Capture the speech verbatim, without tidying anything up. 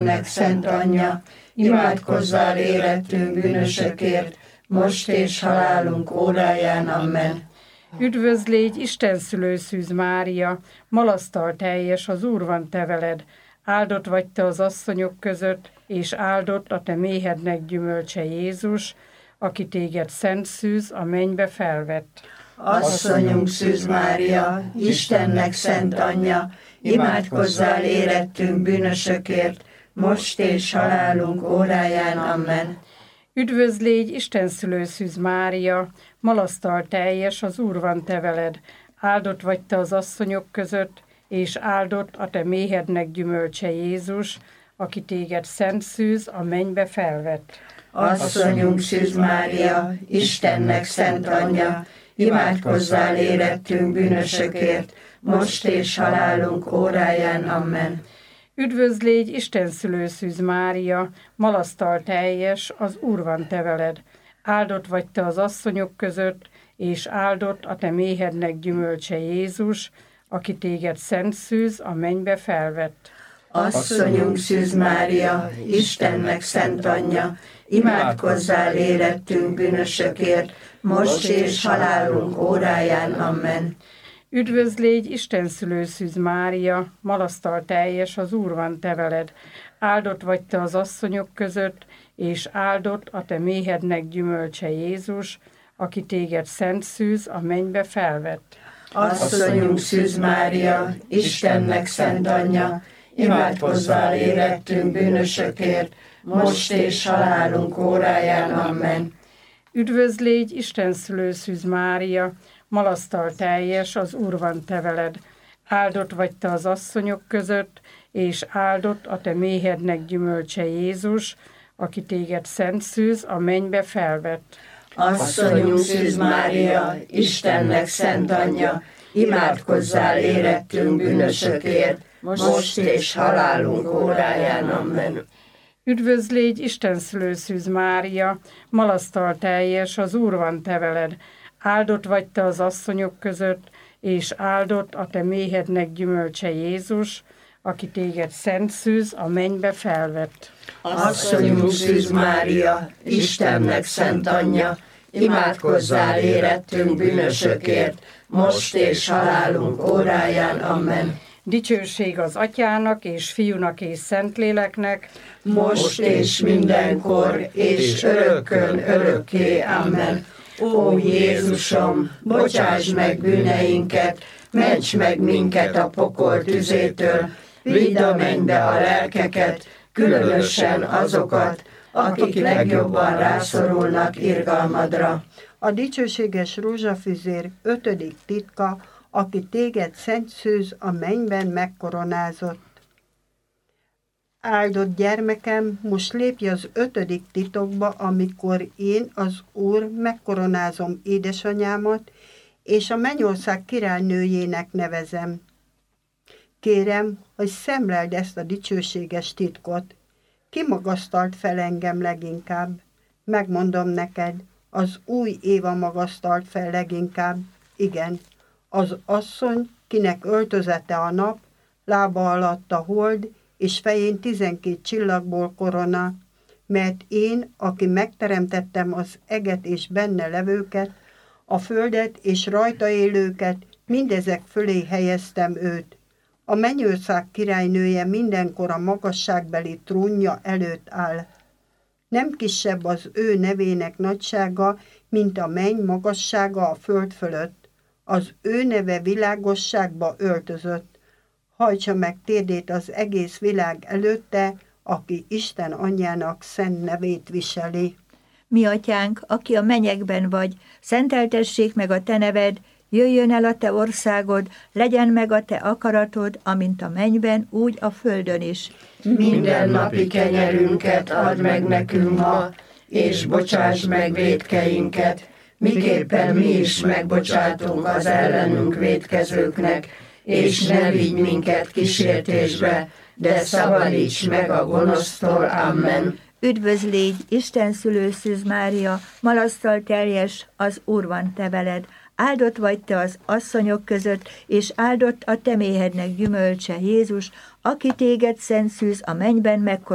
Istennek szent anyja, imádkozzál érettünk bűnösökért, most és halálunk óráján. Amen. Üdvözl légy, Isten szülőszűz Mária, malasztal teljes, az Úr van te veled. Áldott vagy te az asszonyok között, és áldott a te méhednek gyümölcse Jézus, aki téged szent szűz, a mennybe felvett. Asszonyunk Szűz Mária, Istennek szent anyja, imádkozzál érettünk bűnösökért, most és halálunk óráján. Amen. Üdvözl légy, Isten szülőszűz Mária, malasztal teljes, az Úr van te veled. Áldott vagy te az asszonyok között, és áldott a te méhednek gyümölcse Jézus, aki téged szent szűz, a mennybe felvett. Asszonyunk Szűz Mária, Istennek szent anyja, imádkozzál érettünk bűnösökért, most és halálunk óráján. Amen. Üdvözl légy, Isten szülőszűz Mária, malasztal teljes, az Úr van te veled. Áldott vagy te az asszonyok között, és áldott a te méhednek gyümölcse Jézus, aki téged szent szűz, a mennybe felvett. Asszonyunk Szűz Mária, Istennek szent anyja, imádkozzál érettünk bűnösökért, most és halálunk óráján. Amen. Üdvözl légy, Isten szülőszűz Mária, malasztal teljes, az Úr van te veled. Áldott vagy te az asszonyok között, és áldott a te méhednek gyümölcse Jézus, aki téged szent szűz, a mennybe felvett. Asszonyunk Szűz Mária, Istennek szent anyja, imádkozzál érettünk bűnösökért, most és halálunk óráján. Amen. Üdvözl légy, Isten szülőszűz Mária, malasztal teljes, az Úr van te veled. Áldott vagy te az asszonyok között, és áldott a te méhednek gyümölcse Jézus, aki téged szent szűz, a mennybe felvett. Asszonyunk Szűz Mária, Istennek szent anyja, imádkozzál érettünk bűnösökért, most és halálunk óráján. Amen. Üdvözl légy, Isten szülőszűz Mária, malasztal teljes, az Úr van te veled. Áldott vagy te az asszonyok között, és áldott a te méhednek gyümölcse Jézus, aki téged szent szűz, a mennybe felvett. Asszonyunk Szűz Mária, Istennek szent anyja, imádkozzál érettünk bűnösökért, most és halálunk óráján. Amen. Dicsőség az Atyának és Fiúnak és Szentléleknek, most és mindenkor, és örökkön örökké. Amen. Ó Jézusom, bocsáss meg bűneinket, ments meg minket a pokol tüzétől, vidd a mennybe a lelkeket, különösen azokat, akik legjobban rászorulnak irgalmadra. A dicsőséges rózsafüzér ötödik titka, aki téged szent szűz, a mennyben megkoronázott. Áldott gyermekem, most lépj az ötödik titokba, amikor én, az Úr, megkoronázom édesanyámat, és a mennyország királynőjének nevezem. Kérem, hogy szemleld ezt a dicsőséges titkot. Ki magasztalt fel engem leginkább? Megmondom neked, az új Éva magasztalt fel leginkább. Igen, az asszony, kinek öltözete a nap, lába alatt a hold, és fején tizenkét csillagból korona, mert én, aki megteremtettem az eget és benne levőket, a földet és rajta élőket, mindezek fölé helyeztem őt. A mennyország királynője mindenkor a magasságbeli trónja előtt áll. Nem kisebb az ő nevének nagysága, mint a menny magassága a föld fölött. Az ő neve világosságba öltözött. Hajtsa meg térdét az egész világ előtte, aki Isten anyjának szent nevét viseli. Mi atyánk, aki a mennyekben vagy, szenteltessék meg a te neved, jöjjön el a te országod, legyen meg a te akaratod, amint a mennyben, úgy a földön is. Minden napi kenyerünket add meg nekünk ma, és bocsáss meg vétkeinket, miképpen mi is megbocsátunk az ellenünk vétkezőknek, és ne vigy minket kísértésbe, de szabadíts meg a gonosztól. Amen. Üdvözl légy, Isten szülőszűz Mária, malasztal teljes, az Úr van te veled. Áldott vagy te az asszonyok között, és áldott a te méhednek gyümölcse Jézus, aki téged szent szűz, a mennyben megkoronázott.